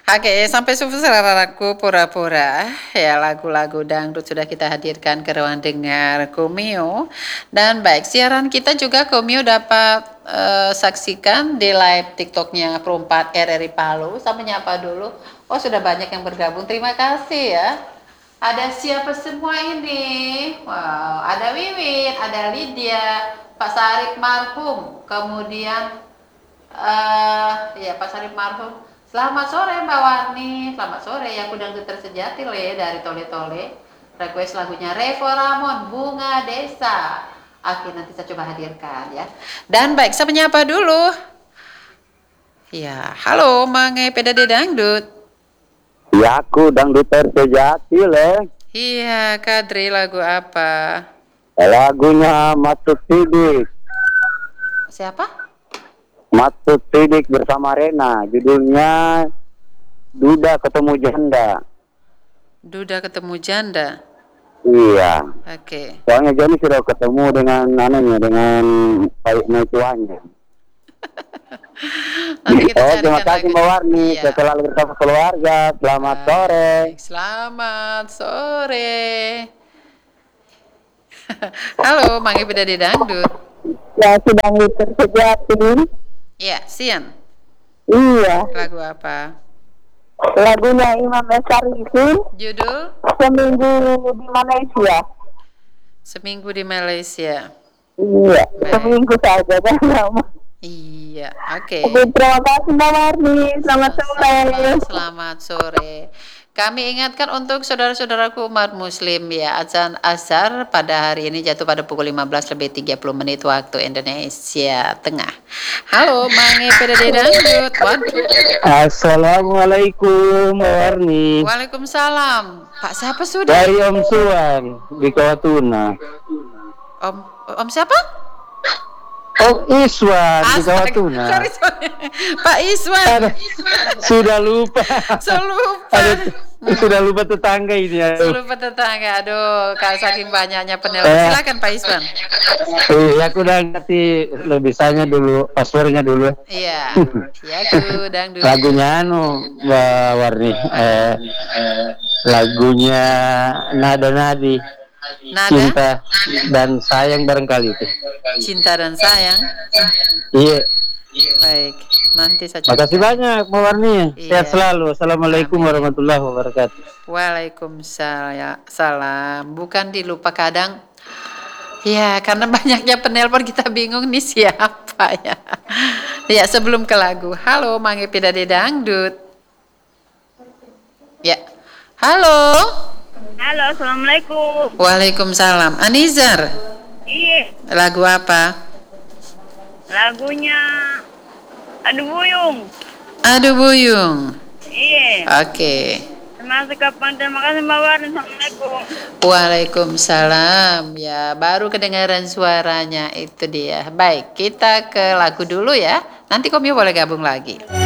Oke, sampai saudaraku pura-pura ya lagu-lagu dangdut sudah kita hadirkan ke ruang dengar Kumio. Dan baik, siaran kita juga Kumio dapat saksikan di live TikToknya Perempat RRI Palu. Saya menyapa dulu. Oh, sudah banyak yang bergabung. Terima kasih ya. Ada siapa semua ini? Wow, ada Wiwin, ada Lydia, Pak Sarip marhum, kemudian ya Pak Sarip marhum. Selamat sore Mbak Warni, selamat sore ya Kudang Tersejati le dari Tole Tole. Request lagunya Revo Ramon, Bunga Desa. Oke, nanti saya coba hadirkan ya. Dan baik, saya menyapa dulu. Ya, halo Mange Pedade Dangdut. Ya, aku dangdut tersejati le. Iya, Kadri lagu apa? Lagunya Matsud Sidik. Siapa? Matsud Sidik bersama Rena. Judulnya Duda Ketemu Janda. Duda ketemu janda. Iya. Oke. Soalnya Joni sudah ketemu dengan dengan baiknya tuannya. Nanti kita terima kasih Mbak Warni. Iya. Selalu bersama keluarga. Selamat sore. Selamat sore. Halo, Mange Pedade Dangdut. Ya, sedang tersejati. Iya, Sian. Iya. Lagu apa? Lagunya Imam Esarifin. Judul? Seminggu di Malaysia. Seminggu di Malaysia. Iya, baik. Seminggu saja kan lama. Iya, oke. Terima kasih Mbak Warni. Selamat sore. Selamat sore. Kami ingatkan untuk saudara-saudaraku umat muslim ya, azan azhar pada hari ini jatuh pada pukul 15:30 waktu Indonesia Tengah. Halo, Mange Pedade Dangdut. Assalamualaikum Mbak Warni. Waalaikumsalam. Pak siapa sudah? Dari Om Suan di Kawatuna. Om siapa? Om Iswan di Kawatuna. Sorry. Pak Iswan. Sudah lupa. Sudah lupa tetangga ini. Lupa tetangga. Aduh, kalau saking banyaknya penelpon. Silakan Pak Iswan. Iya, aku udah ngerti lebihnya dulu, passwordnya dulu. Iya. Ya, dangdut. Lagunya Mbak Warni. Lagunya Nada Nadi. Cinta dan sayang barangkali itu. Cinta dan sayang. Iya. Baik, nanti saya coba. Makasih banyak Mbak Warni. Iya. Sehat selalu. Assalamualaikum warahmatullahi wabarakatuh. Waalaikumsalam. Bukan dilupa kadang. Ya, karena banyaknya penelpon kita bingung nih siapa ya. Ya, sebelum ke lagu. Halo, Mange Pedade Dangdut. Ya. Halo. Halo, Assalamualaikum. Waalaikumsalam. Anizar. Iya. Lagu apa? Lagunya Aduh Buyung. Aduh Buyung. Iya. Oke. Terima kasih Mbak Warni. Assalamualaikum. Waalaikumsalam. Ya, baru kedengaran suaranya itu dia. Baik, kita ke lagu dulu ya. Nanti Komio boleh gabung lagi.